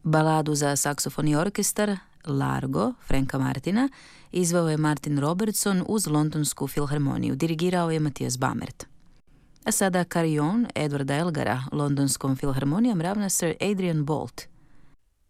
Baladu za saksofon i orkestar Largo Franka Martina izveo je Martin Robertson uz Londonsku filharmoniju, dirigirao je Matthias Bamert. A sada Carillon Edwarda Elgara Londonskom filharmonijom ravna Sir Adrian Boult.